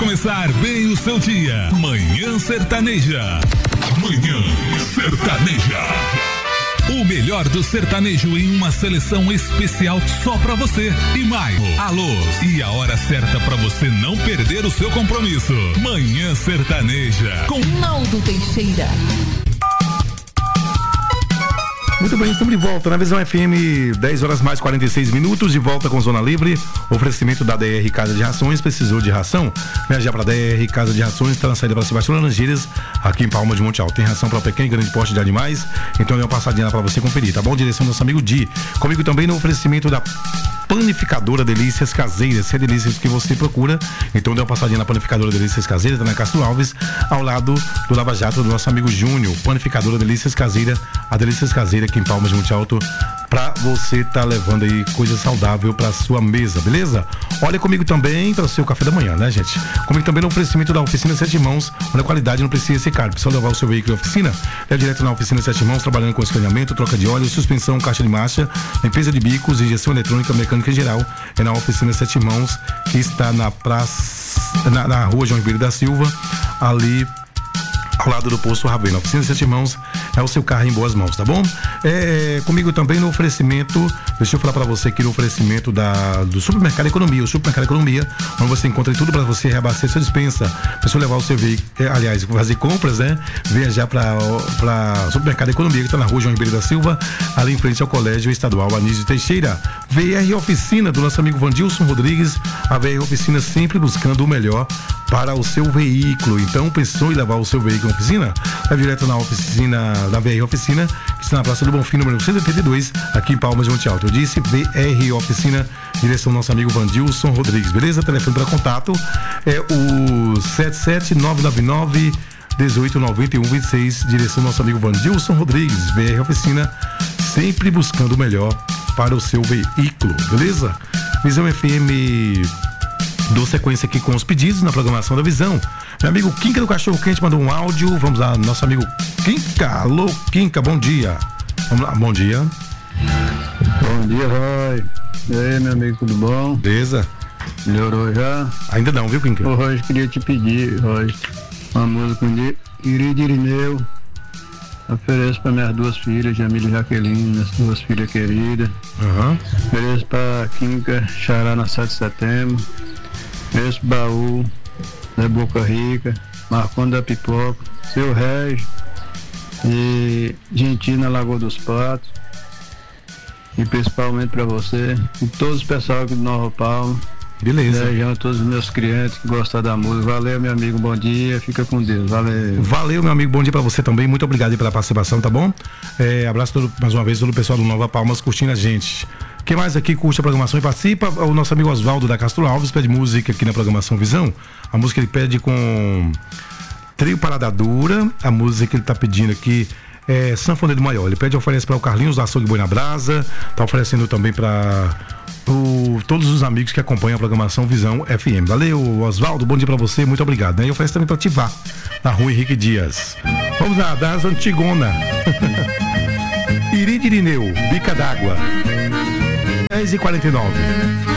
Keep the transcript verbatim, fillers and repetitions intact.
começar bem o seu dia. Manhã Sertaneja. Manhã Sertaneja. O melhor do sertanejo em uma seleção especial só pra você. E mais, alô, e a hora certa pra você não perder o seu compromisso. Manhã Sertaneja com Naldo Teixeira. Muito bem, estamos de volta na Visão F M, dez horas mais quarenta e seis minutos, de volta com Zona Livre. Oferecimento da D R Casa de Rações. Precisou de ração? Viajar para D R Casa de Rações, está na saída para Sebastião Laranjeiras, aqui em Palma de Monte Alto. Tem ração para pequeno e grande porte de animais, então dê uma passadinha lá para você conferir, tá bom? Direção do nosso amigo Di. Comigo também no oferecimento da Panificadora Delícias Caseiras, se é delícias que você procura, então dê uma passadinha na Panificadora Delícias Caseiras, tá na Castro Alves, ao lado do Lava Jato do nosso amigo Júnior. Panificadora Delícias Caseira, a Delícias Caseira aqui em Palmas de Monte Alto, pra você tá levando aí coisa saudável pra sua mesa, beleza? Olha comigo também para o seu café da manhã, né, gente? Comigo também no oferecimento da Oficina Sete Mãos, onde a qualidade não precisa ser caro. Precisa levar o seu veículo à oficina, é direto na Oficina Sete Mãos, trabalhando com escaneamento, troca de óleo, suspensão, caixa de marcha, limpeza de bicos, injeção eletrônica, mecânica em geral. É na Oficina Sete Mãos, que está na praça, na, na rua João Ribeiro da Silva, ali ao lado do posto Ravena. Oficina Sete Mãos é o seu carro em boas mãos, tá bom? É, comigo também no oferecimento, deixa eu falar pra você aqui no oferecimento da, do Supermercado Economia, o Supermercado Economia, onde você encontra tudo pra você reabastecer sua dispensa, pra você levar o seu veículo, é, aliás, fazer compras, né? Viajar pra, pra Supermercado Economia, que tá na rua João Ribeiro da Silva, ali em frente ao Colégio Estadual Anísio Teixeira. V R Oficina, do nosso amigo Vandilson Rodrigues, a V R Oficina sempre buscando o melhor para o seu veículo. Então, pensou em levar o seu veículo à oficina? Vai direto na oficina da V R Oficina, que está na Praça do Bonfim, número cento e oitenta e dois, aqui em Palmas de Monte Alto. Eu disse V R Oficina, direção do nosso amigo Vandilson Rodrigues, beleza? Telefone para contato é o sete sete nove nove nove dezoito noventa e um vinte e seis, direção do nosso amigo Vandilson Rodrigues. V R Oficina, sempre buscando o melhor para o seu veículo, beleza? Visão F M, dou sequência aqui com os pedidos na programação da Visão. Meu amigo Quinca do Cachorro Quente mandou um áudio. Vamos lá, nosso amigo Quinca. Alô, Quinca, bom dia. Vamos lá, bom dia. Bom dia, Roy. E aí, meu amigo, tudo bom? Beleza. Melhorou já? Ainda não, viu, Quinca? Ô, Roy, queria te pedir, Roy, uma música de Iri Irineu. Ofereço para minhas duas filhas, Jamila e Jaqueline, minhas duas filhas queridas. Uhum. Ofereço para Quinca Xará na sete de setembro. Ofereço Baú, da Boca Rica, Marcão da Pipoca, Seu Régio e Gentil na Lagoa dos Patos. E principalmente para você e todos os pessoal aqui do Nova Palma. Beleza. Desejando a todos os meus clientes que gostam da música. Valeu, meu amigo, bom dia, fica com Deus, valeu. Valeu, meu amigo, bom dia pra você também, muito obrigado aí pela participação, tá bom? É, abraço todo, mais uma vez todo o pessoal do Nova Palmas curtindo a gente. Quem mais aqui curte a programação e participa? O nosso amigo Oswaldo da Castro Alves pede música aqui na programação Visão. A música ele pede com Trio Parada Dura, a música que ele tá pedindo aqui é Sanfoneiro Maior. Ele pede e oferece para o Carlinhos da Açougue Boi na Brasa, tá oferecendo também para o, todos os amigos que acompanham a programação Visão F M. Valeu, Oswaldo, bom dia para você, muito obrigado, né? E oferece também para Ativar, na rua Henrique Dias. Vamos lá, das Antigona. Iri de Irineu, Bica d'Água. dez e quarenta e nove.